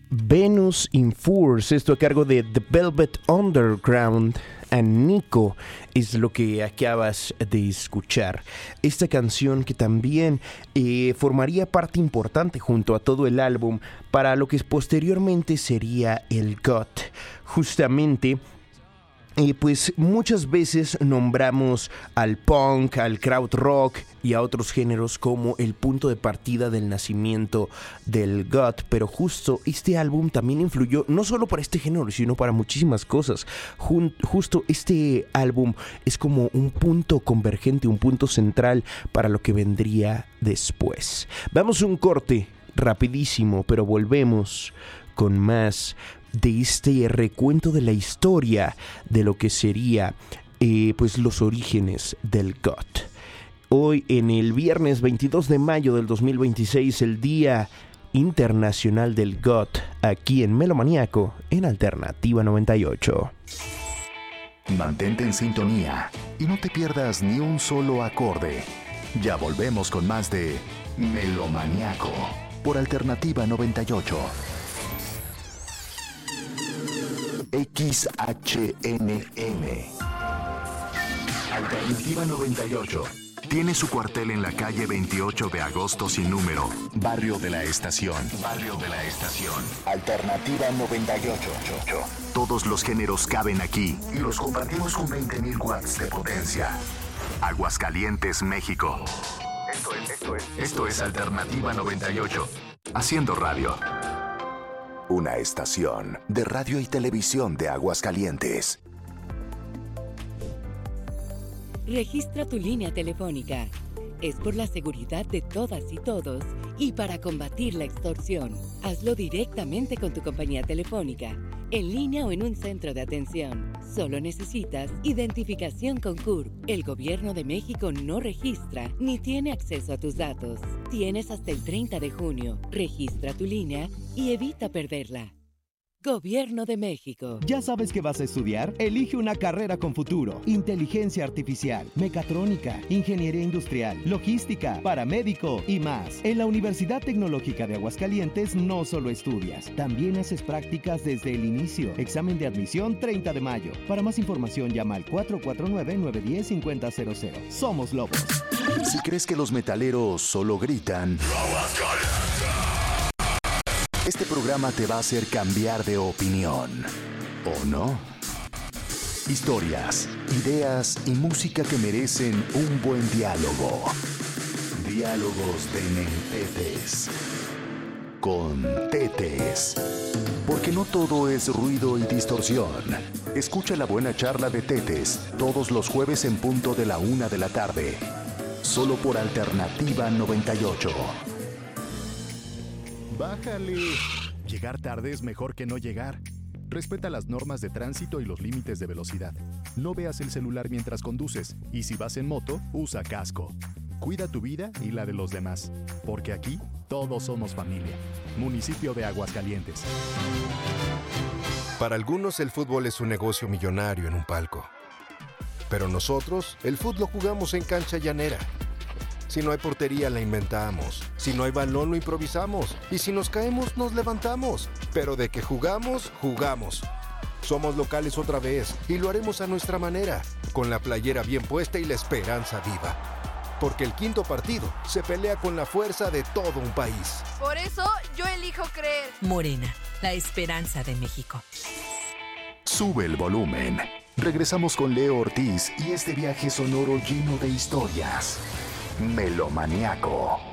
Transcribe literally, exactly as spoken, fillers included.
Venus in Furs, esto a cargo de The Velvet Underground. A Nico es lo que acabas de escuchar. Esta canción que también eh, formaría parte importante junto a todo el álbum para lo que posteriormente sería el G O T. Justamente, eh, pues muchas veces nombramos al punk, al krautrock y a otros géneros como el punto de partida del nacimiento del G O T, pero justo este álbum también influyó no solo para este género, sino para muchísimas cosas. Jun- justo este álbum es como un punto convergente, un punto central para lo que vendría después. Vamos a un corte rapidísimo, pero volvemos con más de este recuento de la historia de lo que sería eh, pues los orígenes del G O T. Hoy, en el viernes veintidós de mayo del dos mil veintiséis, el Día Internacional del G O T, aquí en Melomaniaco, en Alternativa noventa y ocho. Mantente en sintonía y no te pierdas ni un solo acorde. Ya volvemos con más de Melomaniaco por Alternativa noventa y ocho. X H N M Alternativa noventa y ocho tiene su cuartel en la calle veintiocho de agosto sin número, Barrio de la Estación. Barrio de la Estación. Alternativa noventa y ocho. Todos los géneros caben aquí y los compartimos con veinte mil watts de potencia. Aguascalientes, México. Esto es, esto es, esto es Alternativa noventa y ocho. Haciendo radio. Una estación de radio y televisión de Aguascalientes. Registra tu línea telefónica. Es por la seguridad de todas y todos y para combatir la extorsión. Hazlo directamente con tu compañía telefónica, en línea o en un centro de atención. Solo necesitas identificación con C U R P. El Gobierno de México no registra ni tiene acceso a tus datos. Tienes hasta el treinta de junio. Registra tu línea y evita perderla. Gobierno de México. ¿Ya sabes qué vas a estudiar? Elige una carrera con futuro. Inteligencia artificial, mecatrónica, ingeniería industrial, logística, paramédico y más. En la Universidad Tecnológica de Aguascalientes no solo estudias, también haces prácticas desde el inicio. Examen de admisión treinta de mayo. Para más información llama al cuatro cuatro nueve, nueve uno cero, cinco cero cero. Somos Lobos. Si crees que los metaleros solo gritan, este programa te va a hacer cambiar de opinión, ¿o no? Historias, ideas y música que merecen un buen diálogo. Diálogos de Mentetes. Con Tetes. Porque no todo es ruido y distorsión. Escucha la buena charla de Tetes todos los jueves en punto de la una de la tarde. Solo por Alternativa noventa y ocho. Bájale. Llegar tarde es mejor que no llegar. Respeta las normas de tránsito y los límites de velocidad. No veas el celular mientras conduces. Y si vas en moto, usa casco. Cuida tu vida y la de los demás. Porque aquí, todos somos familia. Municipio de Aguascalientes. Para algunos, el fútbol es un negocio millonario en un palco. Pero nosotros, el fútbol lo jugamos en cancha llanera. Si no hay portería, la inventamos. Si no hay balón, lo improvisamos. Y si nos caemos, nos levantamos. Pero de que jugamos, jugamos. Somos locales otra vez y lo haremos a nuestra manera, con la playera bien puesta y la esperanza viva. Porque el quinto partido se pelea con la fuerza de todo un país. Por eso yo elijo creer. Morena, la esperanza de México. Sube el volumen. Regresamos con Leo Ortiz y este viaje sonoro lleno de historias. Melomaniaco.